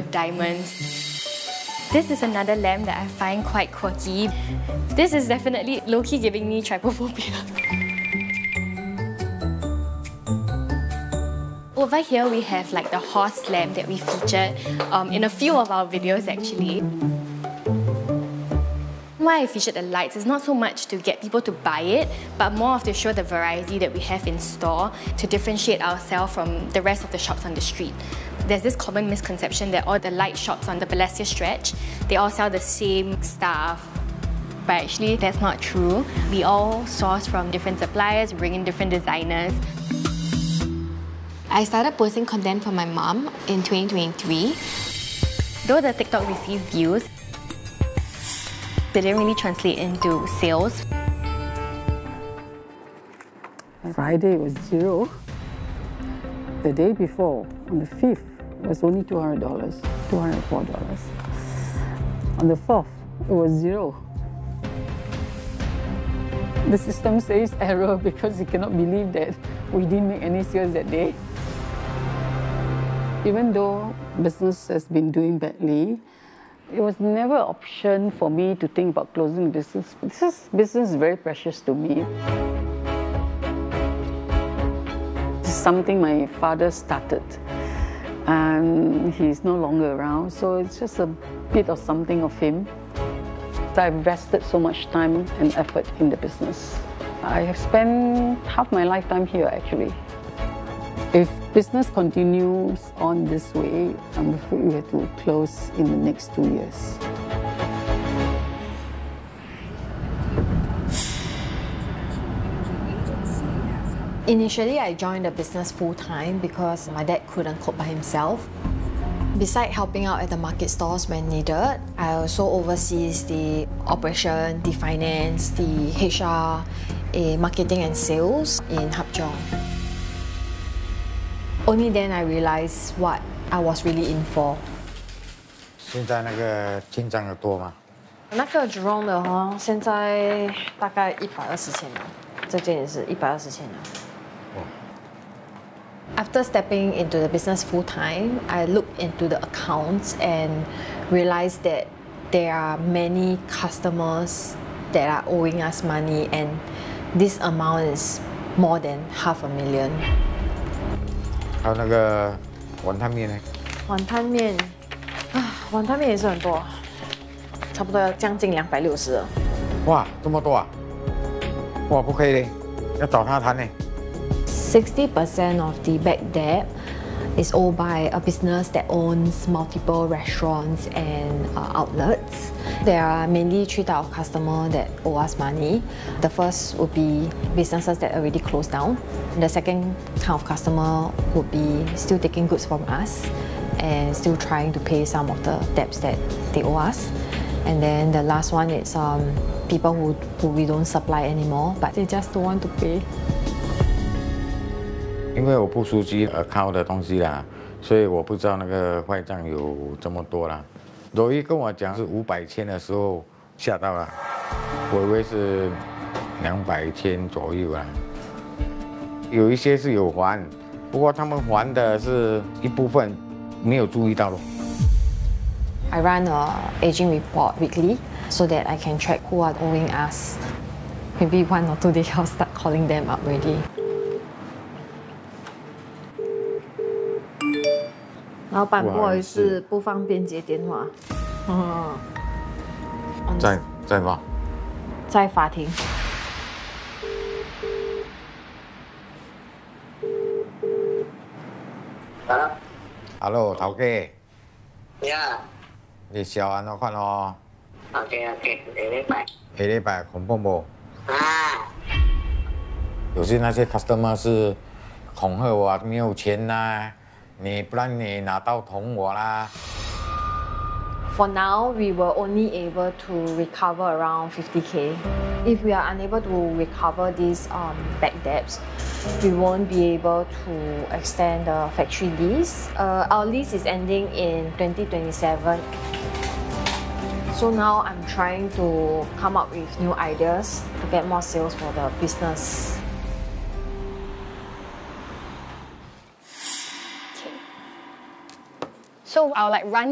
with diamonds. This is another lamp that I find quite quirky. This is definitely low-key giving me trypophobia. Over here we have like the horse lamp that we featured in a few of our videos actually. Why I featured the lights is not so much to get people to buy it, but more of to show the variety that we have in store to differentiate ourselves from the rest of the shops on the street. There's this common misconception that all the light shops on the Balestier stretch, they all sell the same stuff. But actually, that's not true. We all source from different suppliers, bring in different designers. I started posting content for my mom in 2023. Though the TikTok received views, they didn't really translate into sales. Friday was zero. The day before, on the 5th, it was only $200, $204. On the 4th, it was zero. The system says error because it cannot believe that we didn't make any sales that day. Even though business has been doing badly, it was never an option for me to think about closing business. This business is very precious to me. It's something my father started, and he's no longer around, so it's just a bit of something of him. I've invested so much time and effort in the business. I have spent half my lifetime here actually. If business continues on this way, I'm afraid we have to close in the next 2 years. Initially, I joined the business full-time because my dad couldn't cope by himself. Besides helping out at the market stores when needed, I also oversees the operation, the finance, the HR, marketing and sales in Hapjeong. Only then I realized what I was really in for. 现在那个进账的多吗？ 那个 Jurong 的哈，现在大概120千了，这件也是120千了。After stepping into the business full time, I looked into the accounts and realized that there are many customers that are owing us money, and this amount is more than500,000. 还有那个碗汤面呢？ 碗汤面啊，碗汤面也是很多，差不多要将近260了。 哇，这么多啊！哇，不可以嘞，要找他谈呢。 60% of the bad debt is owed by a business that owns multiple restaurants and outlets. There are mainly 3 types of customers that owe us money. The first would be businesses that already closed down. The second kind of customer would be still taking goods from us and still trying to pay some of the debts that they owe us. And then the last one is people who we don't supply anymore, but they just don't want to pay. 因为我不熟悉account 的东西啦，所以我不知道那个坏账有这么多啦。罗伊跟我讲是500千的时候吓到了，我以为是200千左右啊。有一些是有还，不过他们还的是一部分，没有注意到咯。 I run an aging report weekly so that I can track who are owing us. Maybe 1 or 2 days I'll start calling them up already. 老板，不好意思，不方便接电话。 在吗？ 在法庭。 Hello， 頭家。 呀。 你小安怎款哦 ？OK， 下禮拜。 下禮拜恐怖不？ 啊。 有些那些 customer 是恐嚇我沒有錢啦。你不然你拿刀捅我啦。 For now, we were only able to recover around 50K. If we are unable to recover these back debts, we won't be able to extend the factory lease. Our lease is ending in 2027. So now I'm trying to come up with new ideas to get more sales for the business. So I'll run